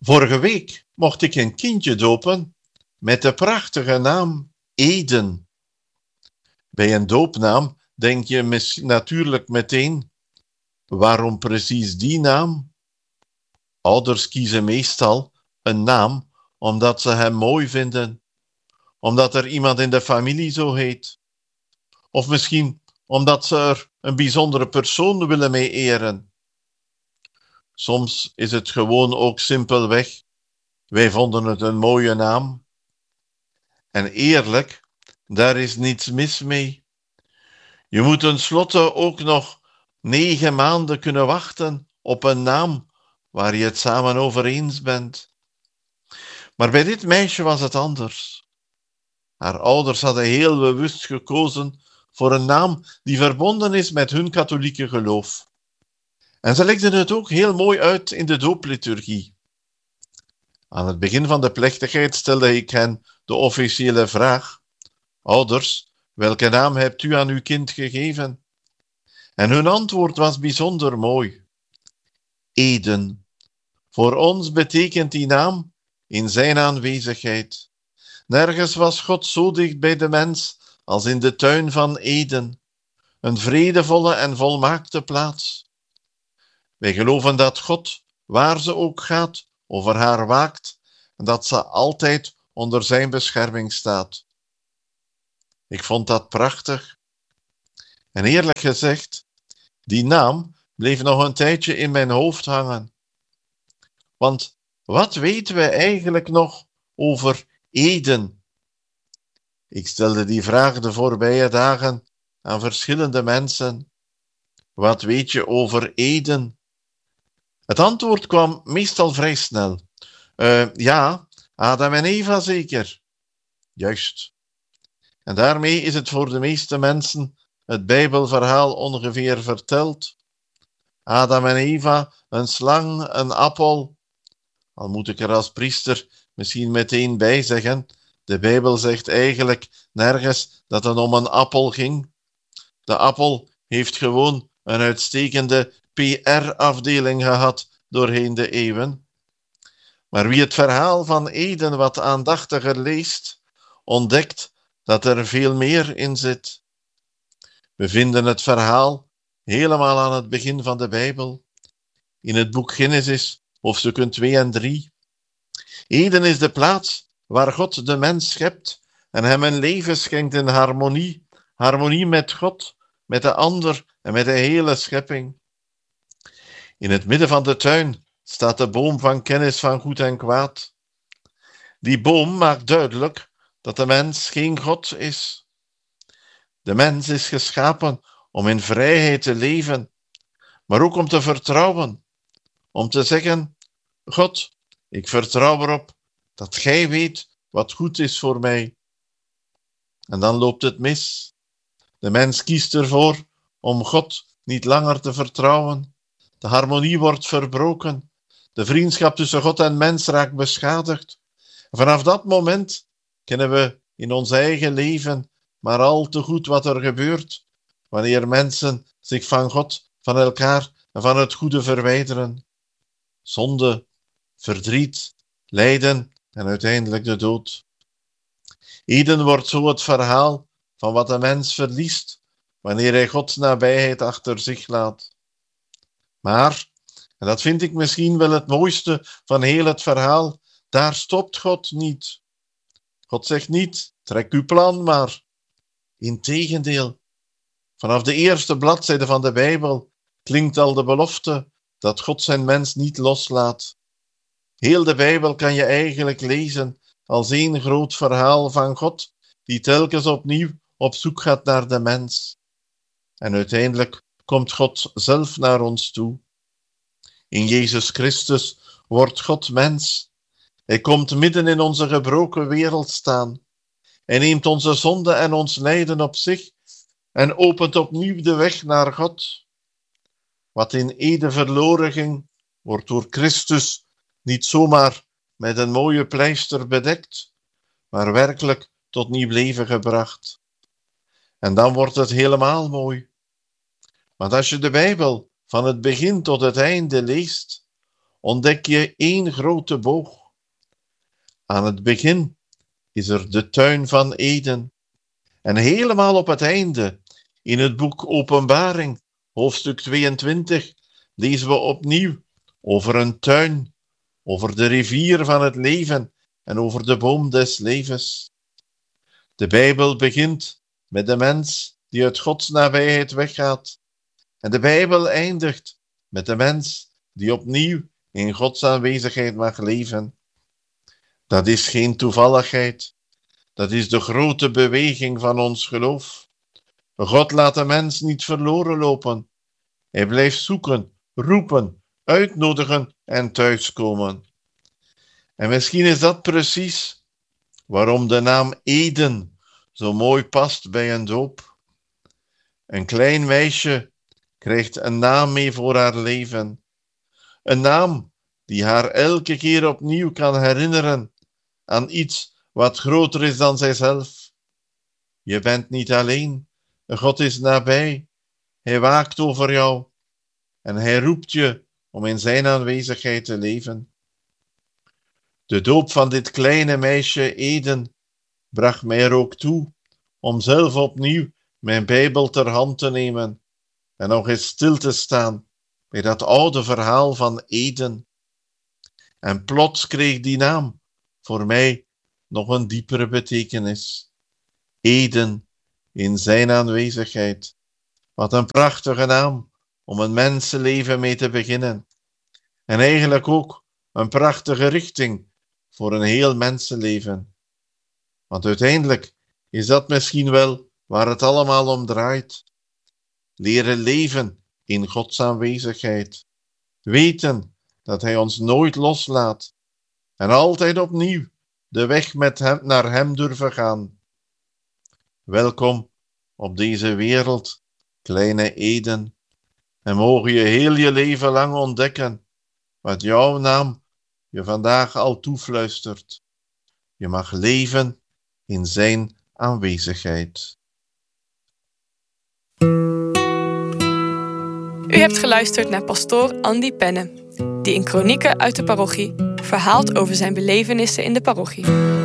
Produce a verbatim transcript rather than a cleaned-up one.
Vorige week mocht ik een kindje dopen met de prachtige naam Eden. Bij een doopnaam denk je natuurlijk meteen, waarom precies die naam? Ouders kiezen meestal een naam omdat ze hem mooi vinden, omdat er iemand in de familie zo heet, of misschien omdat ze er een bijzondere persoon willen mee eren. Soms is het gewoon ook simpelweg, wij vonden het een mooie naam. En eerlijk, daar is niets mis mee. Je moet tenslotte ook nog negen maanden kunnen wachten op een naam waar je het samen over eens bent. Maar bij dit meisje was het anders. Haar ouders hadden heel bewust gekozen voor een naam die verbonden is met hun katholieke geloof. En ze legden het ook heel mooi uit in de doopliturgie. Aan het begin van de plechtigheid stelde ik hen de officiële vraag: ouders, welke naam hebt u aan uw kind gegeven? En hun antwoord was bijzonder mooi. Eden. Voor ons betekent die naam in zijn aanwezigheid. Nergens was God zo dicht bij de mens als in de tuin van Eden. Een vredevolle en volmaakte plaats. Wij geloven dat God, waar ze ook gaat, over haar waakt en dat ze altijd onder zijn bescherming staat. Ik vond dat prachtig. En eerlijk gezegd, die naam bleef nog een tijdje in mijn hoofd hangen. Want wat weten we eigenlijk nog over Eden? Ik stelde die vraag de voorbije dagen aan verschillende mensen. Wat weet je over Eden? Het antwoord kwam meestal vrij snel. Uh, ja, Adam en Eva zeker. Juist. En daarmee is het voor de meeste mensen het Bijbelverhaal ongeveer verteld. Adam en Eva, een slang, een appel. Al moet ik er als priester misschien meteen bij zeggen, de Bijbel zegt eigenlijk nergens dat het om een appel ging. De appel heeft gewoon een uitstekende P R-afdeling gehad doorheen de eeuwen. Maar wie het verhaal van Eden wat aandachtiger leest, ontdekt dat er veel meer in zit. We vinden het verhaal helemaal aan het begin van de Bijbel, in het boek Genesis, hoofdstukken twee en drie. Eden is de plaats waar God de mens schept en hem een leven schenkt in harmonie, harmonie met God, met de ander en met de hele schepping. In het midden van de tuin staat de boom van kennis van goed en kwaad. Die boom maakt duidelijk dat de mens geen God is. De mens is geschapen om in vrijheid te leven, maar ook om te vertrouwen, om te zeggen: God, ik vertrouw erop dat gij weet wat goed is voor mij. En dan loopt het mis. De mens kiest ervoor om God niet langer te vertrouwen. De harmonie wordt verbroken. De vriendschap tussen God en mens raakt beschadigd. En vanaf dat moment kennen we in ons eigen leven maar al te goed wat er gebeurt wanneer mensen zich van God, van elkaar en van het goede verwijderen. Zonde, verdriet, lijden en uiteindelijk de dood. Eden wordt zo het verhaal van wat de mens verliest wanneer hij Gods nabijheid achter zich laat. Maar, en dat vind ik misschien wel het mooiste van heel het verhaal, daar stopt God niet. God zegt niet: trek uw plan maar. Integendeel, vanaf de eerste bladzijde van de Bijbel klinkt al de belofte dat God zijn mens niet loslaat. Heel de Bijbel kan je eigenlijk lezen als één groot verhaal van God, die telkens opnieuw op zoek gaat naar de mens. En uiteindelijk komt God zelf naar ons toe. In Jezus Christus wordt God mens. Hij komt midden in onze gebroken wereld staan. Hij neemt onze zonde en ons lijden op zich en opent opnieuw de weg naar God. Wat in Eden verloren ging, wordt door Christus niet zomaar met een mooie pleister bedekt, maar werkelijk tot nieuw leven gebracht. En dan wordt het helemaal mooi. Want als je de Bijbel van het begin tot het einde leest, ontdek je één grote boog. Aan het begin is er de tuin van Eden. En helemaal op het einde, in het boek Openbaring, hoofdstuk tweeëntwintig, lezen we opnieuw over een tuin, over de rivier van het leven en over de boom des levens. De Bijbel begint met de mens die uit Gods nabijheid weggaat. En de Bijbel eindigt met de mens die opnieuw in Gods aanwezigheid mag leven. Dat is geen toevalligheid. Dat is de grote beweging van ons geloof. God laat de mens niet verloren lopen. Hij blijft zoeken, roepen, uitnodigen en thuiskomen. En misschien is dat precies waarom de naam Eden zo mooi past bij een doop. Een klein meisje krijgt een naam mee voor haar leven. Een naam die haar elke keer opnieuw kan herinneren aan iets wat groter is dan zijzelf. Je bent niet alleen. God is nabij. Hij waakt over jou. En hij roept je om in zijn aanwezigheid te leven. De doop van dit kleine meisje Eden bracht mij er ook toe om zelf opnieuw mijn Bijbel ter hand te nemen en nog eens stil te staan bij dat oude verhaal van Eden. En plots kreeg die naam voor mij nog een diepere betekenis. Eden in zijn aanwezigheid. Wat een prachtige naam om een mensenleven mee te beginnen. En eigenlijk ook een prachtige richting voor een heel mensenleven. Want uiteindelijk is dat misschien wel waar het allemaal om draait. Leren leven in Gods aanwezigheid. Weten dat hij ons nooit loslaat. En altijd opnieuw de weg met hem, naar hem durven gaan. Welkom op deze wereld, kleine Eden. En mogen je heel je leven lang ontdekken wat jouw naam je vandaag al toefluistert. Je mag leven in zijn aanwezigheid. U hebt geluisterd naar pastoor Andy Penne, die in Kronieken uit de parochie verhaalt over zijn belevenissen in de parochie.